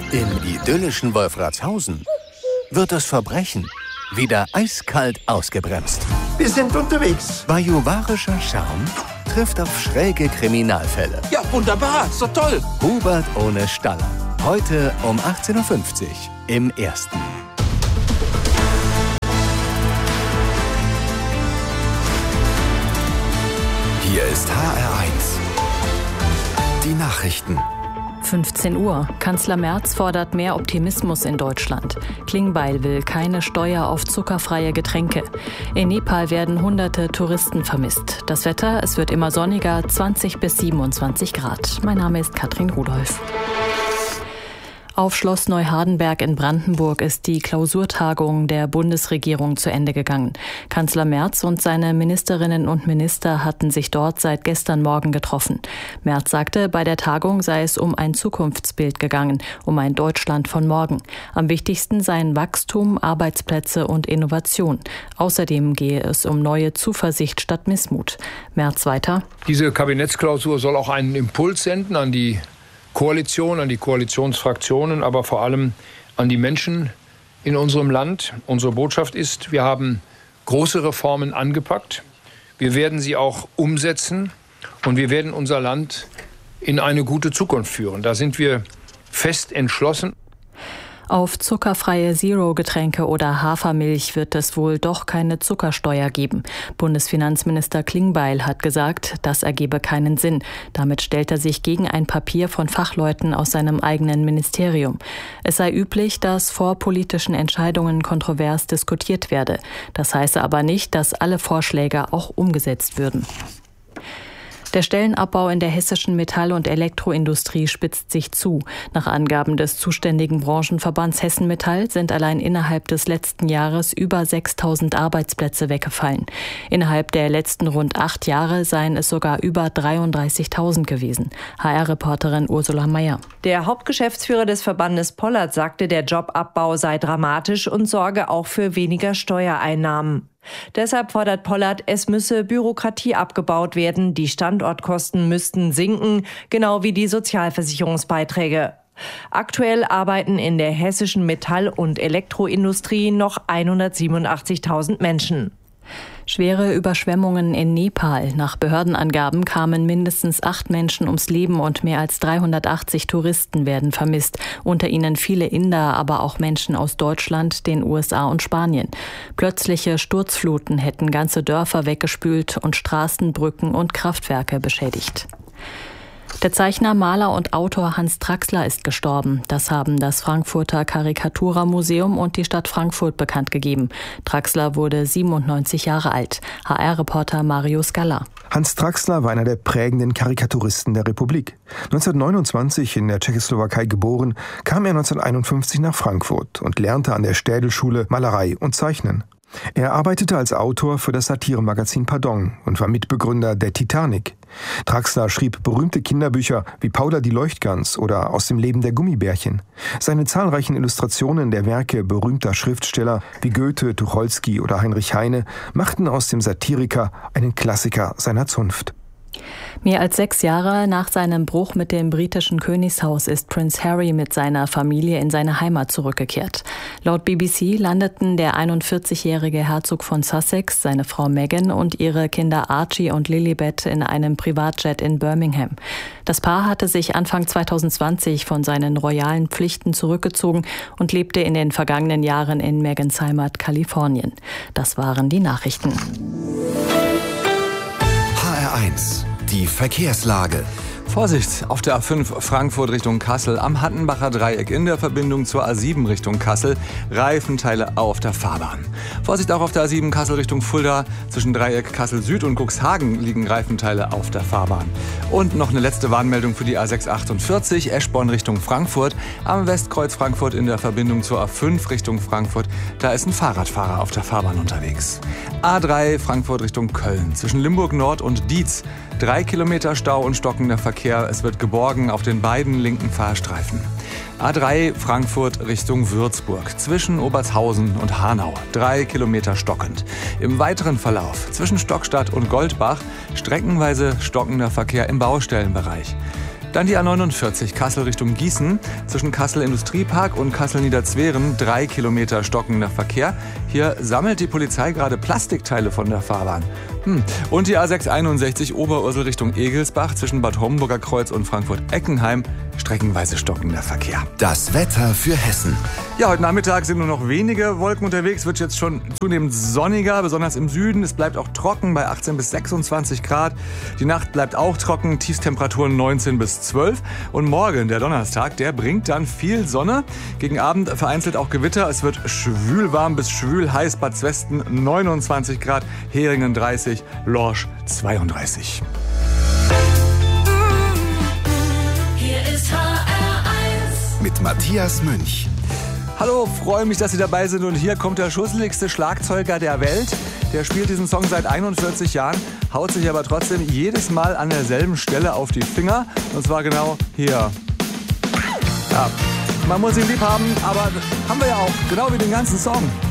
Im idyllischen Wolfratshausen wird das Verbrechen wieder eiskalt ausgebremst. Wir sind unterwegs. Bajuwarischer Charme trifft auf schräge Kriminalfälle. Ja, wunderbar, ist doch toll. Hubert ohne Staller. Heute um 18.50 Uhr im Ersten. Hier ist HR1. Die Nachrichten. 15 Uhr. Kanzler Merz fordert mehr Optimismus in Deutschland. Klingbeil will keine Steuer auf zuckerfreie Getränke. In Nepal werden hunderte Touristen vermisst. Das Wetter, es wird immer sonniger, 20 bis 27 Grad. Mein Name ist Katrin Rudolph. Auf Schloss Neuhardenberg in Brandenburg ist die Klausurtagung der Bundesregierung zu Ende gegangen. Kanzler Merz und seine Ministerinnen und Minister hatten sich dort seit gestern Morgen getroffen. Merz sagte, bei der Tagung sei es um ein Zukunftsbild gegangen, um ein Deutschland von morgen. Am wichtigsten seien Wachstum, Arbeitsplätze und Innovation. Außerdem gehe es um neue Zuversicht statt Missmut. Merz weiter. Diese Kabinettsklausur soll auch einen Impuls senden an die Koalition, an die Koalitionsfraktionen, aber vor allem an die Menschen in unserem Land. Unsere Botschaft ist, wir haben große Reformen angepackt. Wir werden sie auch umsetzen und wir werden unser Land in eine gute Zukunft führen. Da sind wir fest entschlossen. Auf zuckerfreie Zero-Getränke oder Hafermilch wird es wohl doch keine Zuckersteuer geben. Bundesfinanzminister Klingbeil hat gesagt, das ergebe keinen Sinn. Damit stellt er sich gegen ein Papier von Fachleuten aus seinem eigenen Ministerium. Es sei üblich, dass vor politischen Entscheidungen kontrovers diskutiert werde. Das heiße aber nicht, dass alle Vorschläge auch umgesetzt würden. Der Stellenabbau in der hessischen Metall- und Elektroindustrie spitzt sich zu. Nach Angaben des zuständigen Branchenverbands Hessen Metall sind allein innerhalb des letzten Jahres über 6.000 Arbeitsplätze weggefallen. Innerhalb der letzten rund 8 Jahre seien es sogar über 33.000 gewesen. HR-Reporterin Ursula Mayer. Der Hauptgeschäftsführer des Verbandes Pollard sagte, der Jobabbau sei dramatisch und sorge auch für weniger Steuereinnahmen. Deshalb fordert Pollard, es müsse Bürokratie abgebaut werden, die Standortkosten müssten sinken, genau wie die Sozialversicherungsbeiträge. Aktuell arbeiten in der hessischen Metall- und Elektroindustrie noch 187.000 Menschen. Schwere Überschwemmungen in Nepal. Nach Behördenangaben kamen mindestens 8 Menschen ums Leben und mehr als 380 Touristen werden vermisst. Unter ihnen viele Inder, aber auch Menschen aus Deutschland, den USA und Spanien. Plötzliche Sturzfluten hätten ganze Dörfer weggespült und Straßen, Brücken und Kraftwerke beschädigt. Der Zeichner, Maler und Autor Hans Traxler ist gestorben. Das haben das Frankfurter Karikatura-Museum und die Stadt Frankfurt bekannt gegeben. Traxler wurde 97 Jahre alt. HR-Reporter Mario Scala. Hans Traxler war einer der prägenden Karikaturisten der Republik. 1929 in der Tschechoslowakei geboren, kam er 1951 nach Frankfurt und lernte an der Städelschule Malerei und Zeichnen. Er arbeitete als Autor für das Satiremagazin Pardon und war Mitbegründer der Titanic. Traxler schrieb berühmte Kinderbücher wie Paula die Leuchtgans oder Aus dem Leben der Gummibärchen. Seine zahlreichen Illustrationen der Werke berühmter Schriftsteller wie Goethe, Tucholsky oder Heinrich Heine machten aus dem Satiriker einen Klassiker seiner Zunft. Mehr als 6 Jahre nach seinem Bruch mit dem britischen Königshaus ist Prinz Harry mit seiner Familie in seine Heimat zurückgekehrt. Laut BBC landeten der 41-jährige Herzog von Sussex, seine Frau Meghan und ihre Kinder Archie und Lilibet in einem Privatjet in Birmingham. Das Paar hatte sich Anfang 2020 von seinen royalen Pflichten zurückgezogen und lebte in den vergangenen Jahren in Meghans Heimat Kalifornien. Das waren die Nachrichten. HR1, die Verkehrslage. Vorsicht auf der A5 Frankfurt Richtung Kassel am Hattenbacher Dreieck in der Verbindung zur A7 Richtung Kassel. Reifenteile auf der Fahrbahn. Vorsicht auch auf der A7 Kassel Richtung Fulda. Zwischen Dreieck Kassel Süd und Cuxhagen liegen Reifenteile auf der Fahrbahn. Und noch eine letzte Warnmeldung für die A648 Eschborn Richtung Frankfurt. Am Westkreuz Frankfurt in der Verbindung zur A5 Richtung Frankfurt. Da ist ein Fahrradfahrer auf der Fahrbahn unterwegs. A3 Frankfurt Richtung Köln. Zwischen Limburg Nord und Dietz. 3 Kilometer Stau und stockender Verkehr. Es wird geborgen auf den beiden linken Fahrstreifen. A3 Frankfurt Richtung Würzburg. Zwischen Obertshausen und Hanau. 3 Kilometer stockend. Im weiteren Verlauf zwischen Stockstadt und Goldbach streckenweise stockender Verkehr im Baustellenbereich. Dann die A49 Kassel Richtung Gießen. Zwischen Kassel Industriepark und Kassel Niederzweren 3 Kilometer stockender Verkehr. Hier sammelt die Polizei gerade Plastikteile von der Fahrbahn. Und die A661 Oberursel Richtung Egelsbach zwischen Bad Homburger Kreuz und Frankfurt-Eckenheim. Streckenweise stockender Verkehr. Das Wetter für Hessen. Ja, heute Nachmittag sind nur noch wenige Wolken unterwegs. Wird jetzt schon zunehmend sonniger, besonders im Süden. Es bleibt auch trocken bei 18 bis 26 Grad. Die Nacht bleibt auch trocken, Tiefstemperaturen 19 bis 12. Und morgen, der Donnerstag, der bringt dann viel Sonne. Gegen Abend vereinzelt auch Gewitter. Es wird schwül warm bis schwül heiß. Bad Zwesten 29 Grad, Heringen 30, Lorsch 32. Mit Matthias Münch. Hallo, freue mich, dass Sie dabei sind. Und hier kommt der schusseligste Schlagzeuger der Welt. Der spielt diesen Song seit 41 Jahren, haut sich aber trotzdem jedes Mal an derselben Stelle auf die Finger. Und zwar genau hier. Ja, man muss ihn lieb haben, aber haben wir ja auch, genau wie den ganzen Song.